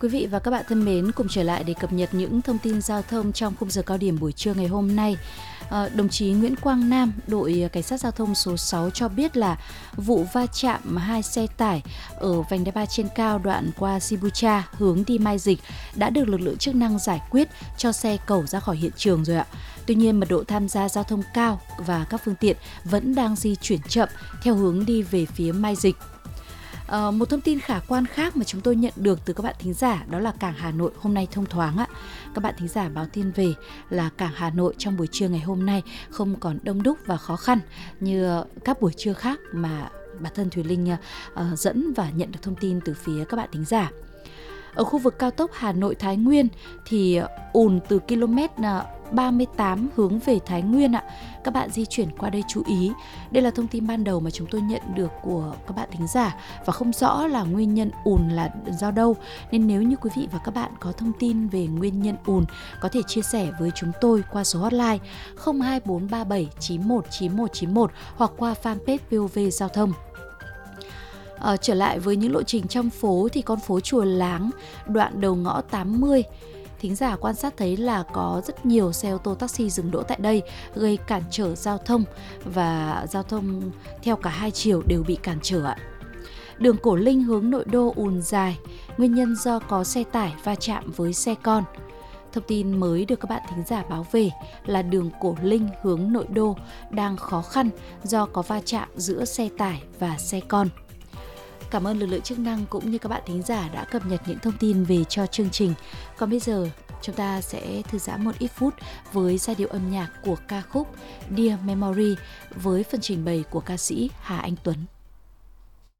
Quý vị và các bạn thân mến, cùng trở lại để cập nhật những thông tin giao thông trong khung giờ cao điểm buổi trưa ngày hôm nay. Đồng chí Nguyễn Quang Nam, đội Cảnh sát Giao thông số 6 cho biết là vụ va chạm hai xe tải ở vành đai 3 trên cao đoạn qua Sibucha hướng đi Mai Dịch đã được lực lượng chức năng giải quyết, cho xe cẩu ra khỏi hiện trường rồi ạ. Tuy nhiên, mật độ tham gia giao thông cao và các phương tiện vẫn đang di chuyển chậm theo hướng đi về phía Mai Dịch. Một thông tin khả quan khác mà chúng tôi nhận được từ các bạn thính giả đó là cảng Hà Nội hôm nay thông thoáng ạ. Các bạn thính giả báo tin về là cảng Hà Nội trong buổi trưa ngày hôm nay không còn đông đúc và khó khăn như các buổi trưa khác mà bản thân Thùy Linh dẫn và nhận được thông tin từ phía các bạn thính giả. Ở khu vực cao tốc Hà Nội Thái Nguyên thì ùn từ km 38 hướng về Thái Nguyên ạ. Các bạn di chuyển qua đây chú ý. Đây là thông tin ban đầu mà chúng tôi nhận được của các bạn thính giả và không rõ là nguyên nhân ùn là do đâu. Nên nếu như quý vị và các bạn có thông tin về nguyên nhân ùn có thể chia sẻ với chúng tôi qua số hotline 02437 919191 hoặc qua fanpage VOV Giao thông. Trở lại với những lộ trình trong phố thì con phố Chùa Láng, đoạn đầu ngõ 80, thính giả quan sát thấy là có rất nhiều xe ô tô taxi dừng đỗ tại đây, gây cản trở giao thông và giao thông theo cả hai chiều đều bị cản trở ạ. Đường Cổ Linh hướng nội đô ùn dài, nguyên nhân do có xe tải va chạm với xe con. Thông tin mới được các bạn thính giả báo về là đường Cổ Linh hướng nội đô đang khó khăn do có va chạm giữa xe tải và xe con. Cảm ơn lực lượng chức năng cũng như các bạn thính giả đã cập nhật những thông tin về cho chương trình. Còn bây giờ, chúng ta sẽ thư giãn một ít phút với giai điệu âm nhạc của ca khúc Dear Memory với phần trình bày của ca sĩ Hà Anh Tuấn.